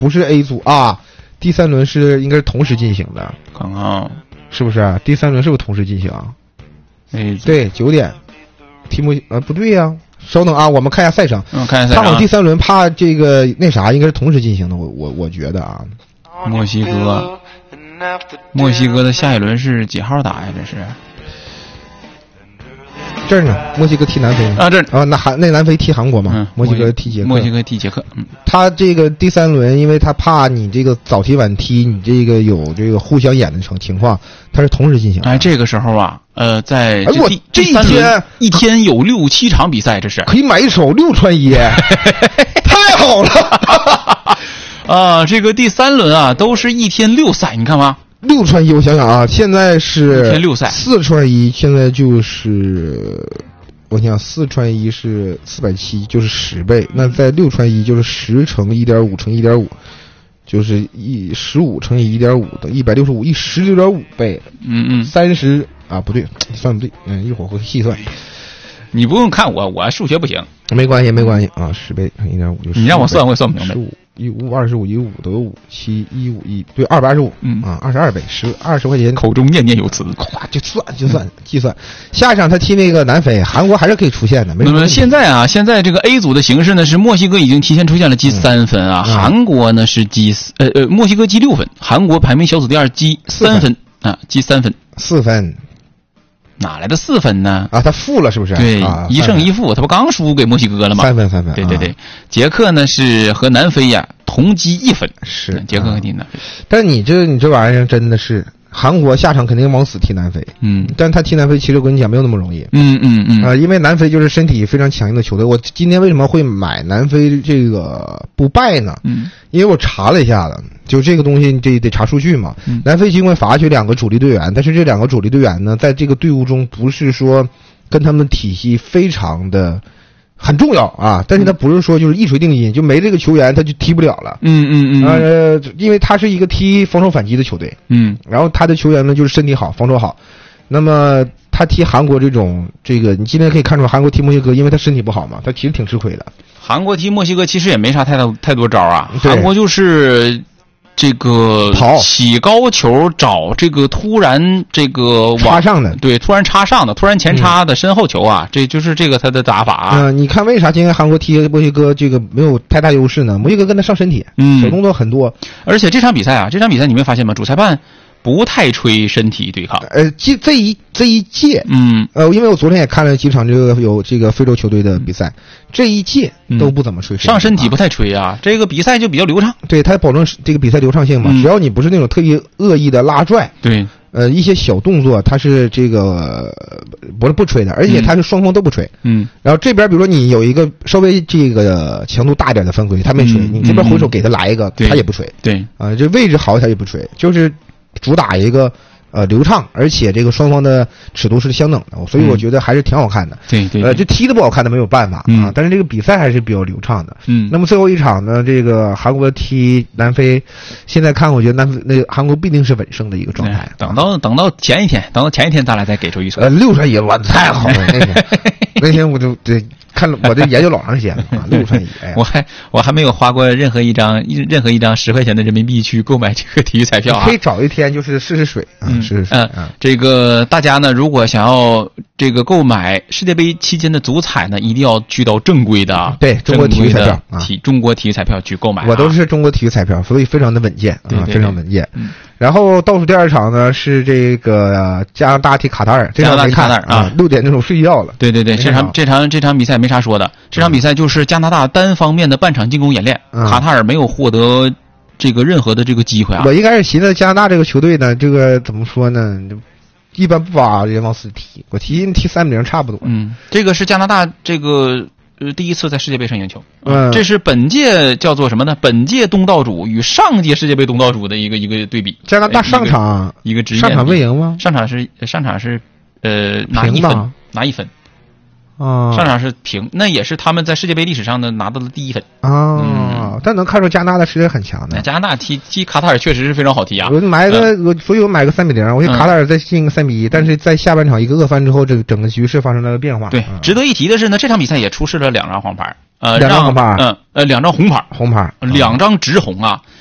不是 A 组啊，第3轮应该是同时进行的。 看看是不是？第3轮是不是同时进行啊？ A 组对，9点。题目不对呀、稍等啊，我们看一下赛程。 看一下赛程。 他好像第3轮怕这个那啥，应该是同时进行的。我觉得啊。 墨西哥的下一轮是几号打呀？这是。 这儿呢，墨西哥踢南非啊，这啊，那南非踢韩国嘛，墨西哥踢捷克。 墨西哥踢捷克， 他这个第3轮，因为他怕你这个早踢晚踢，你这个有这个互相演的情况，他是同时进行的。 哎，这个时候啊，在这一天有6、7场比赛，这是可以买一手6穿1，太好了啊！这个第3轮啊，都是一天6赛，你看吗 ？6穿1，我想想啊，现在是一天6赛 ，4穿1，现在就是我想4穿1是470，就是10倍。那在6穿1就是10乘 1.5 乘 1.5， 就是15乘以 1.5 等165，以16.5倍。30啊，不对，算不对，一会儿会细算。 你不用看我数学不行， 没关系啊，10倍乘 1.5 就是。 你让我算，我也算不明白。 15，15，25，15得5，7，15，1对225，啊，22倍，20块钱， 口中念念有词， 咵就算计算。下一场他踢那个南非，韩国还是可以出现的。 那么现在这个 A 组的形势呢是墨西哥已经提前出现了积3分啊，韩国呢是积墨西哥积6分，韩国排名小组第2积3分啊，积3分 ，4分。 哪来的4分呢？ 啊，他负了是不是？ 对，1胜1负，他不刚输给墨西哥了吗 ？3分。 对，捷克呢是和南非呀同积1分， 是捷克和南非。 但是你这玩意儿真的是，韩国下场肯定往死踢南非，但他踢南非其实我跟你讲没有那么容易，因为南非就是身体非常强硬的球队。我今天为什么会买南非这个不败呢？因为我查了一下子，就这个东西得查数据嘛。南非尽管罚去2个主力队员，但是这2个主力队员呢，在这个队伍中不是说跟他们体系非常的很重要啊，但是他不是说就是一锤定音，就没这个球员他就踢不了了。因为他是一个踢防守反击的球队，然后他的球员呢就是身体好，防守好。那么他踢韩国这个，你今天可以看出韩国踢墨西哥，因为他身体不好嘛，他其实挺吃亏的。 韩国踢墨西哥其实也没啥太多招啊，韩国就是这个起高球找这个突然这个插上的， 对，突然插上的，突然前插的身后球啊，这就是这个他的打法啊。 你看为啥今天韩国踢墨西哥这个没有太大优势呢？墨西哥跟他上身体，小动作很多， 而且这场比赛你没发现吗？主裁判不太吹身体对抗。 这一届，因为我昨天也看了几场有这个非洲球队的比赛，这一届都不怎么吹上身体不太吹啊，这个比赛就比较流畅。对， 他保证这个比赛流畅性嘛，只要你不是那种特意恶意的拉拽， 对， 一些小动作他是这个不吹的，而且他是双方都不吹。然后这边比如说你有一个稍微这个强度大一点的犯规，他没吹，你这边回手给他来一个，他也不吹。 对， 这位置好他也不吹，就是主打一个流畅，而且这个双方的尺度是相等的，所以我觉得还是挺好看的。 对， 这踢的不好看的没有办法啊，但是这个比赛还是比较流畅的。那么最后一场呢，这个韩国踢南非，现在看我觉得韩国必定是稳胜的一个状态。 等到前一天，咱俩再给出一说。 6传1哇，太好了那天我就对。看了我这研究老长时间了啊，6传1， 我还没有花过任何一张10块钱的人民币去购买这个体育彩票啊。 可以找一天就是试水啊，试水。 这个大家呢，如果想要这个购买世界杯期间的足彩呢，一定要去到正规的中国体育彩票中国体育彩票去购买。 我都是中国体育彩票，所以非常的稳健啊，非常稳健。然后倒数第2场呢是这个加拿大踢卡塔尔，这场没看啊，6点那种睡觉了。 对，这场比赛没啥说的，这场比赛就是加拿大单方面的半场进攻演练，卡塔尔没有获得这个任何的这个机会啊。 我一开始寻思加拿大这个球队呢，这个怎么说呢？一般不把人往死踢，我踢3-0差不多。 这个是加拿大这个。第一次在世界杯上赢球，这是本届叫做什么呢？本届东道主与上届世界杯东道主的一个对比。 加拿大上场一个直上场未赢吗？ 上场是拿1分，拿1分。上场是平，那也是他们在世界杯历史上的拿到了第1分但能看出加拿大实力很强的。 加拿大踢卡塔尔确实是非常好踢啊！ 所以我买个3-0，我觉得卡塔尔再进个3-1，但是在下半场一个恶犯之后，这个整个局势发生了变化。 对，值得一提的是呢，这场比赛也出示了2张黄牌 2张黄牌， 2张红牌， 红牌， 2张直红啊。